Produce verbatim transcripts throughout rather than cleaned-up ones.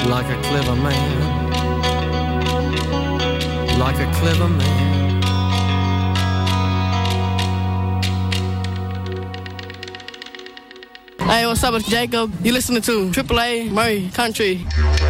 like a clever man, like a clever man. Hey, what's up, it's Jacob. You listening to Triple A Murray Country.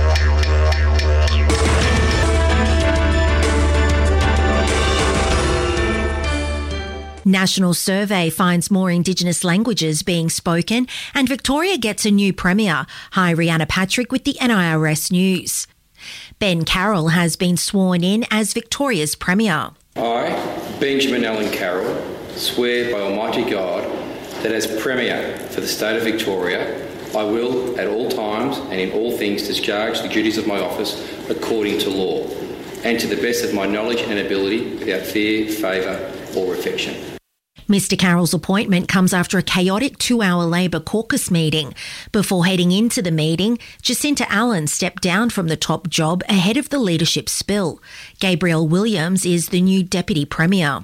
National survey finds more Indigenous languages being spoken, and Victoria gets a new Premier. Hi, Rihanna Patrick with the N I R S News. Ben Carroll has been sworn in as Victoria's Premier. I, Benjamin Allen Carroll, swear by Almighty God that as Premier for the State of Victoria, I will at all times and in all things discharge the duties of my office according to law and to the best of my knowledge and ability without fear, favour or affection. Mister Carroll's appointment comes after a chaotic two-hour Labor caucus meeting. Before heading into the meeting, Jacinta Allen stepped down from the top job ahead of the leadership spill. Gabrielle Williams is the new Deputy Premier.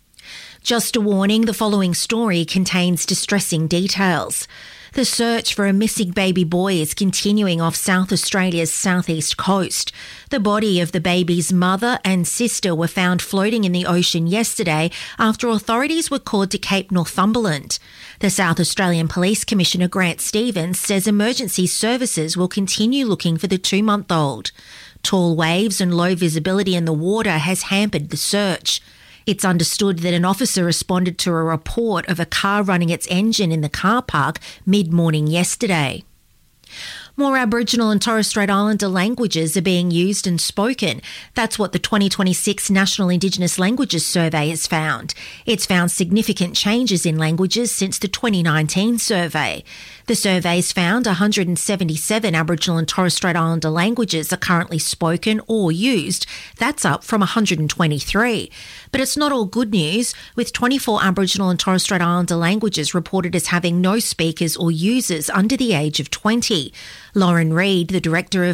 Just a warning, the following story contains distressing details. The search for a missing baby boy is continuing off South Australia's southeast coast. The body of the baby's mother and sister were found floating in the ocean yesterday after authorities were called to Cape Northumberland. The South Australian Police Commissioner Grant Stevens says emergency services will continue looking for the two-month-old. Tall waves and low visibility in the water has hampered the search. It's understood that an officer responded to a report of a car running its engine in the car park mid-morning yesterday. More Aboriginal and Torres Strait Islander languages are being used and spoken. That's what the twenty twenty-six National Indigenous Languages Survey has found. It's found significant changes in languages since the twenty nineteen survey. The survey's found one hundred seventy-seven Aboriginal and Torres Strait Islander languages are currently spoken or used. That's up from one hundred twenty-three. But it's not all good news, with twenty-four Aboriginal and Torres Strait Islander languages reported as having no speakers or users under the age of twenty. Lauren Reid, the Director of